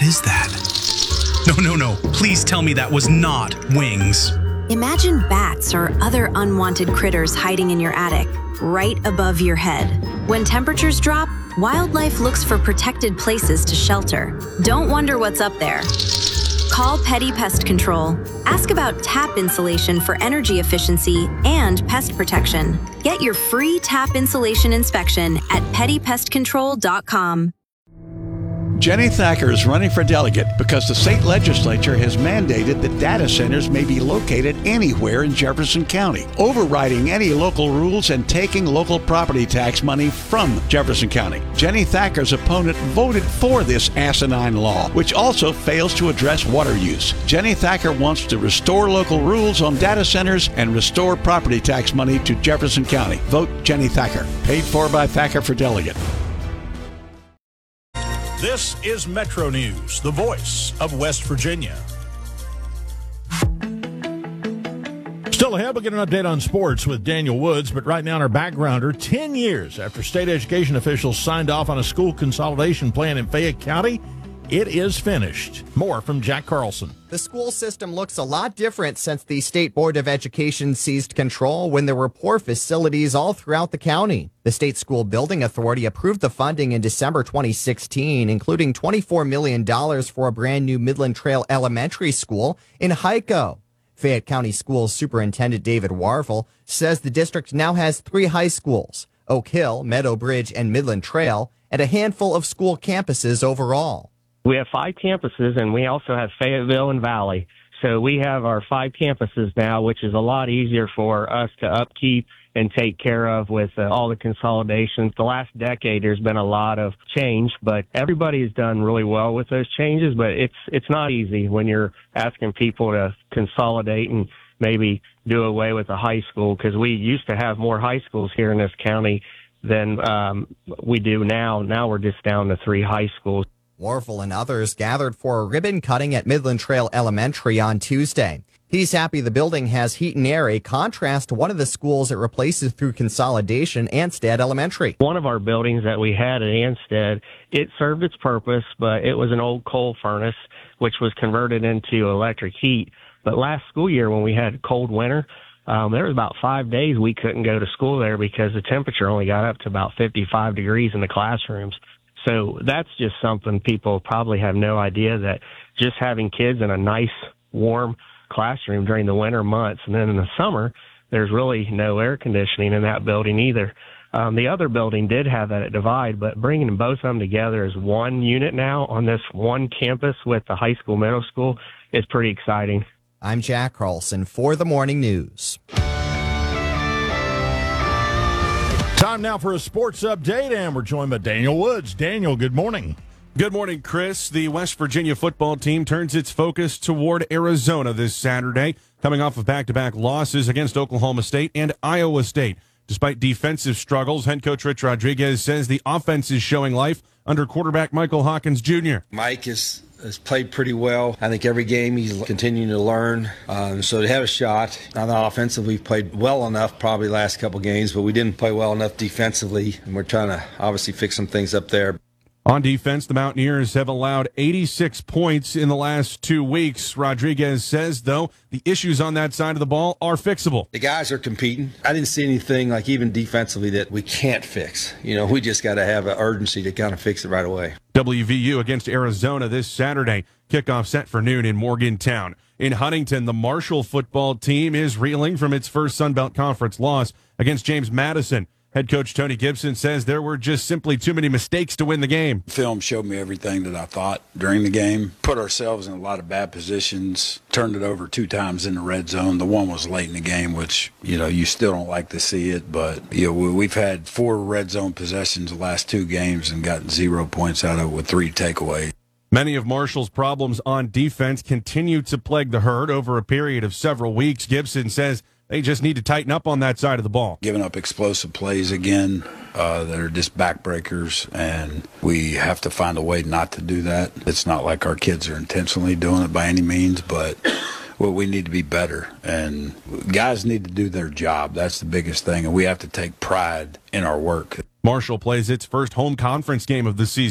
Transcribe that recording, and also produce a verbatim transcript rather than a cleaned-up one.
What is that? No, no, no. Please tell me that was not wings. Imagine bats or other unwanted critters hiding in your attic, right above your head. When temperatures drop, wildlife looks for protected places to shelter. Don't wonder what's up there. Call Petty Pest Control. Ask about tap insulation for energy efficiency and pest protection. Get your free tap insulation inspection at petty pest control dot com. Jenny Thacker is running for delegate because the state legislature has mandated that data centers may be located anywhere in Jefferson County, overriding any local rules and taking local property tax money from Jefferson County. Jenny Thacker's opponent voted for this asinine law, which also fails to address water use. Jenny Thacker wants to restore local rules on data centers and restore property tax money to Jefferson County. Vote Jenny Thacker. Paid for by Thacker for delegate. This is Metro News, the voice of West Virginia. Still ahead, we'll get an update on sports with Daniel Woods, but right now in our backgrounder, ten years after state education officials signed off on a school consolidation plan in Fayette County, it is finished. More from Jack Carlson. The school system looks a lot different since the State Board of Education seized control when there were poor facilities all throughout the county. The State School Building Authority approved the funding in December twenty sixteen, including twenty-four million dollars for a brand new Midland Trail Elementary School in Hico. Fayette County Schools Superintendent David Warfel says the district now has three high schools, Oak Hill, Meadow Bridge, and Midland Trail, and a handful of school campuses overall. We have five campuses, and we also have Fayetteville and Valley. So we have our five campuses now, which is a lot easier for us to upkeep and take care of with uh, all the consolidations. The last decade, there's been a lot of change, but everybody has done really well with those changes. But it's it's not easy when you're asking people to consolidate and maybe do away with a high school, because we used to have more high schools here in this county than um, we do now. Now we're just down to three high schools. Warfel and others gathered for a ribbon cutting at Midland Trail Elementary on Tuesday. He's happy the building has heat and air, a contrast to one of the schools it replaces through consolidation, Anstead Elementary. One of our buildings that we had at Anstead, it served its purpose, but it was an old coal furnace, which was converted into electric heat. But last school year, when we had a cold winter, um, there was about five days we couldn't go to school there because the temperature only got up to about fifty-five degrees in the classrooms. So that's just something people probably have no idea, that just having kids in a nice, warm classroom during the winter months, and then in the summer, there's really no air conditioning in that building either. Um, the other building did have that at Divide, but bringing both of them together as one unit now on this one campus with the high school, middle school is pretty exciting. I'm Jack Carlson for the Morning News. Time now for a sports update, and we're joined by Daniel Woods. Daniel, good morning. Good morning, Chris. The West Virginia football team turns its focus toward Arizona this Saturday, coming off of back-to-back losses against Oklahoma State and Iowa State. Despite defensive struggles, head coach Rich Rodriguez says the offense is showing life under quarterback Michael Hawkins Junior Mike is has played pretty well. I think every game he's continuing to learn. Um, so to have a shot, on the offensive, we've played well enough probably last couple games, but we didn't play well enough defensively, and we're trying to obviously fix some things up there. On defense, the Mountaineers have allowed eighty-six points in the last two weeks. Rodriguez says, though, the issues on that side of the ball are fixable. The guys are competing. I didn't see anything, like even defensively, that we can't fix. You know, we just got to have an urgency to kind of fix it right away. W V U against Arizona this Saturday. Kickoff set for noon in Morgantown. In Huntington, the Marshall football team is reeling from its first Sun Belt Conference loss against James Madison. Head coach Tony Gibson says there were just simply too many mistakes to win the game. Film showed me everything that I thought during the game. Put ourselves in a lot of bad positions. Turned it over two times in the red zone. The one was late in the game, which, you know, you still don't like to see it. But, you know, we've had four red zone possessions the last two games and gotten zero points out of it with three takeaways. Many of Marshall's problems on defense continue to plague the Herd over a period of several weeks. Gibson says they just need to tighten up on that side of the ball. Giving up explosive plays again uh, that are just backbreakers, and we have to find a way not to do that. It's not like our kids are intentionally doing it by any means, but well, we need to be better, and guys need to do their job. That's the biggest thing, and we have to take pride in our work. Marshall plays its first home conference game of the season